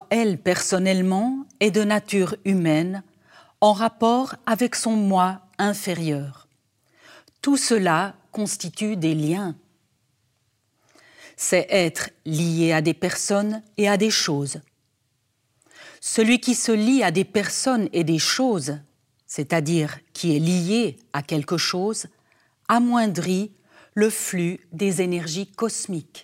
elle, personnellement, est de nature humaine, en rapport avec son moi inférieur. Tout cela constitue des liens. C'est être lié à des personnes et à des choses. Celui qui se lie à des personnes et des choses, c'est-à-dire qui est lié à quelque chose, amoindrit le flux des énergies cosmiques.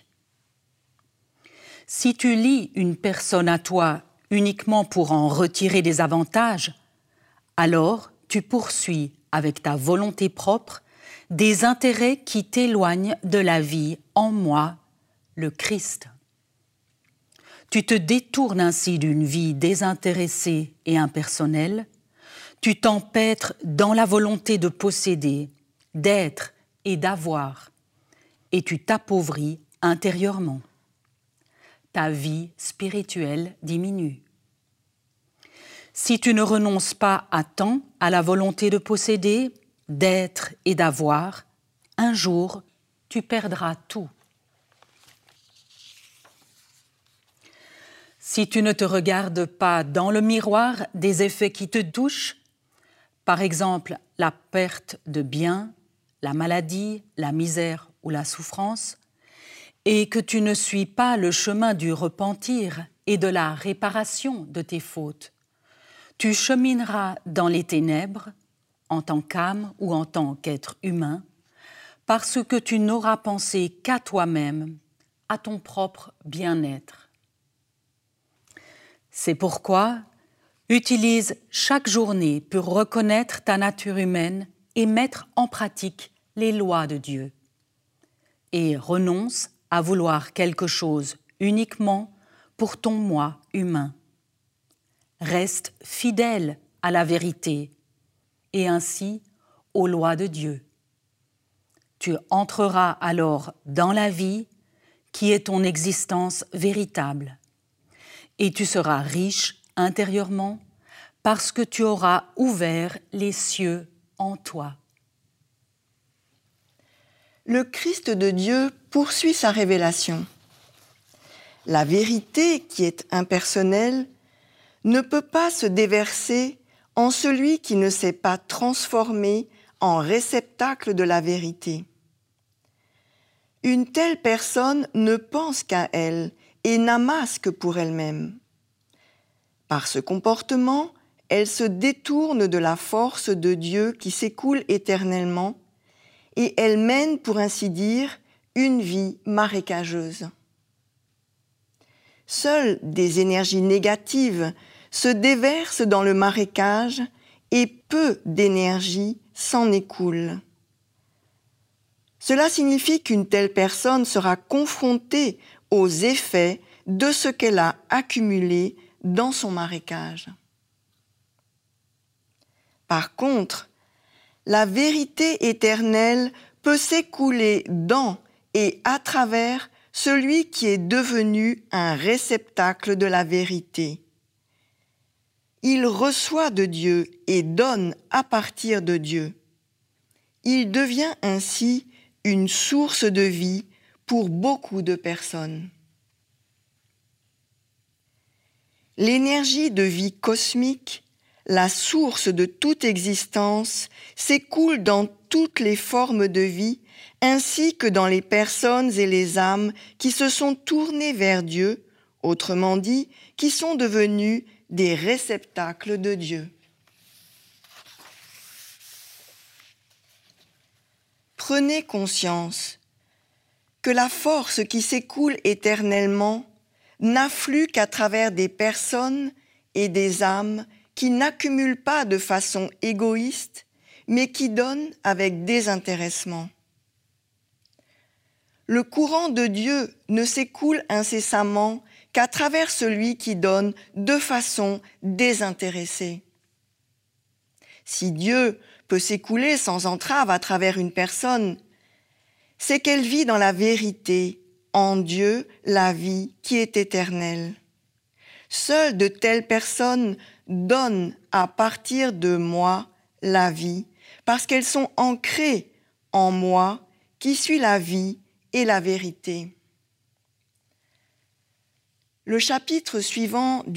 Si tu lies une personne à toi uniquement pour en retirer des avantages, alors tu poursuis avec ta volonté propre des intérêts qui t'éloignent de la vie en moi, le Christ. Tu te détournes ainsi d'une vie désintéressée et impersonnelle, tu t'empêtres dans la volonté de posséder, d'être et d'avoir, et tu t'appauvris intérieurement. Ta vie spirituelle diminue. Si tu ne renonces pas à temps à la volonté de posséder, d'être et d'avoir, un jour, tu perdras tout. Si tu ne te regardes pas dans le miroir des effets qui te touchent, par exemple la perte de biens, la maladie, la misère ou la souffrance, et que tu ne suis pas le chemin du repentir et de la réparation de tes fautes, tu chemineras dans les ténèbres, en tant qu'âme ou en tant qu'être humain, parce que tu n'auras pensé qu'à toi-même, à ton propre bien-être. C'est pourquoi, utilise chaque journée pour reconnaître ta nature humaine et mettre en pratique les lois de Dieu. Et renonce à vouloir quelque chose uniquement pour ton moi humain. Reste fidèle à la vérité et ainsi aux lois de Dieu. Tu entreras alors dans la vie qui est ton existence véritable et tu seras riche intérieurement parce que tu auras ouvert les cieux en toi. Le Christ de Dieu poursuit sa révélation. La vérité, qui est impersonnelle, ne peut pas se déverser en celui qui ne s'est pas transformé en réceptacle de la vérité. Une telle personne ne pense qu'à elle et n'amasse que pour elle-même. Par ce comportement, elle se détourne de la force de Dieu qui s'écoule éternellement et elle mène, pour ainsi dire, une vie marécageuse. Seules des énergies négatives se déversent dans le marécage et peu d'énergie s'en écoule. Cela signifie qu'une telle personne sera confrontée aux effets de ce qu'elle a accumulé dans son marécage. Par contre, la vérité éternelle peut s'écouler dans et à travers celui qui est devenu un réceptacle de la vérité. Il reçoit de Dieu et donne à partir de Dieu. Il devient ainsi une source de vie pour beaucoup de personnes. L'énergie de vie cosmique, la source de toute existence, s'écoule dans toutes les formes de vie, ainsi que dans les personnes et les âmes qui se sont tournées vers Dieu, autrement dit, qui sont devenus des réceptacles de Dieu. Prenez conscience que la force qui s'écoule éternellement n'afflue qu'à travers des personnes et des âmes qui n'accumulent pas de façon égoïste, mais qui donnent avec désintéressement. Le courant de Dieu ne s'écoule incessamment qu'à travers celui qui donne de façon désintéressée. Si Dieu peut s'écouler sans entrave à travers une personne, c'est qu'elle vit dans la vérité, en Dieu, la vie qui est éternelle. Seules de telles personnes donnent à partir de moi la vie, parce qu'elles sont ancrées en moi qui suis la vie et la vérité. Le chapitre suivant